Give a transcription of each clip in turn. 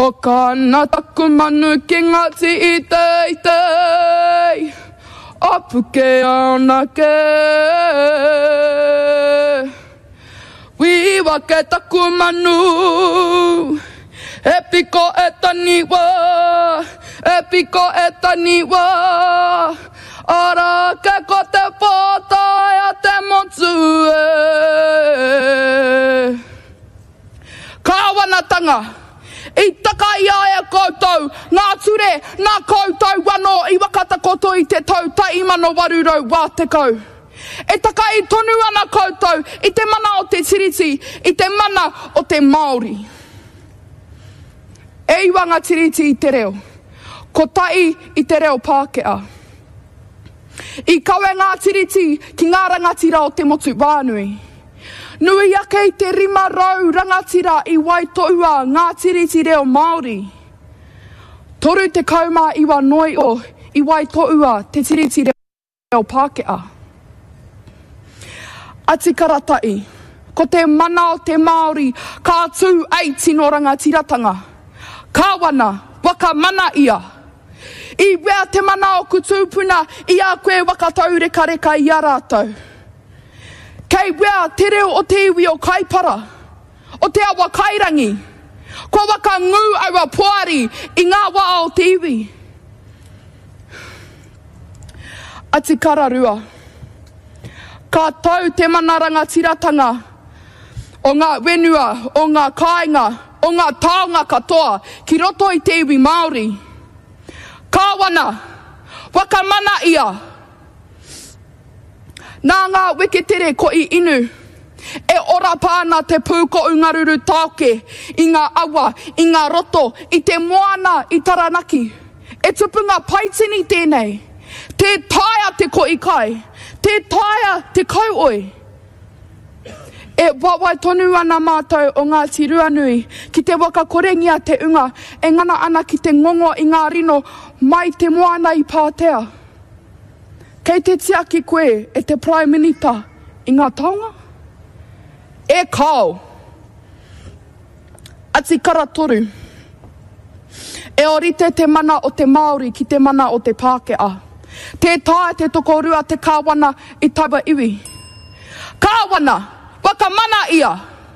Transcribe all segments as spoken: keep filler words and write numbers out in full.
O kana taku manu ki ngati I tei tei, o puke ana ke. Wiwa ke taku manu, e piko e taniwa, e piko e taniwa. Ara ke ko te pōtai a te motu e. Kāwanatanga, I taka ia e koutou, ngā ture, ngā koutou wano I wakata koto I te tau tai mano warurau wā te kau. E taka I tonu ana koutou, I te mana o te tiriti, I te mana o te Māori. E iwa ngā tiriti I te reo, ko tai I te reo Pākehā. I kawe ngā tiriti ki ngā rangatira o te motu wānui. Nui ake I te rima rau rangatira I Waitoua ngā tiriti reo Māori. Toru te kaumā iwa noi o I Waitoua te tiriti reo Pākehā. Ati karatai, ko te mana o te Māori ka tū ai tino rangatiratanga. Kāwana, waka mana ia. I wea te mana o kutūpuna I a koe wakatau reka reka I a rātou. Kei wea te reo o te iwi o kaipara, o te awa kairangi, ko waka ngū aua poari I ngā waa o te iwi. Ati kararua, ka tau te mana rangatiratanga o ngā wenua, o ngā kāinga, o ngā taonga katoa ki roto I te iwi Māori. Kāwana, waka mana ia. Nā ngā weketere ko I inu, e ora pāna te pūko ungaruru tāke, I ngā awa, I ngā roto, I te moana I Taranaki. E tupunga paitini tēnei, te taia te ko I kai, te taia te kauoi. E wawai tonu ana mātou o ngā tiruanui, ki te waka korengia te unga, e ngana ana ki te ngongo I ngā rino, mai te moana I Pātea. Kei te tia ki koe e te Prime Minister I ngā taonga? E kau. Ati karatoru. E orite te mana o te Māori ki te mana o te Pākehā. Te tae te tokorua te kāwana I tawa iwi. Kāwana, waka mana ia.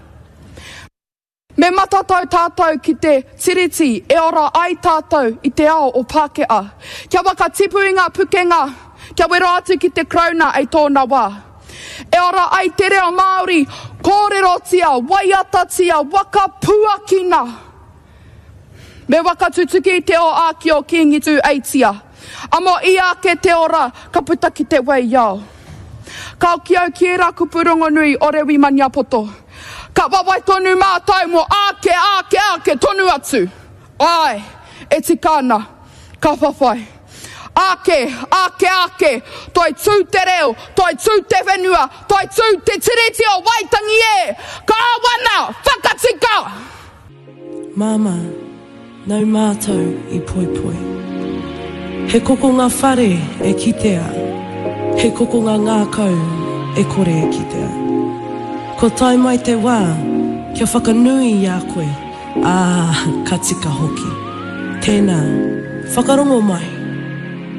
Me matatau tātou ki te tiriti e ora ai tātou I te ao o Pākehā. Kia waka tipuinga pukenga, kia wero atu ki te krauna ai tōna wā. E ora ai te reo Māori, kōrerotia, waiatatia, waka puakina. Me waka tutuki te o āki o ki ngitu eitia. Amo ia ke te ora, ka puta ki te wei iau. Ka kiau ki ra kupurongo nui o rewi mania poto. Ka wawai tonu mātou mo ake, ake, ake, tonu atu. Ai, e tikana, ka whawhai. Ake, ake, ake, toi tū te reo, toi tū te whenua, toi tū te tiriti o Waitangi e. Ka wana, whakatika! Mama, nau mātou I poi poi. He koko ngā whare e kitea, he koko ngā ngākau e kore e kitea. Ko tai mai te wā, kia whakanui I a koe, ā, ka tika hoki. Tēnā, whakarongo mai.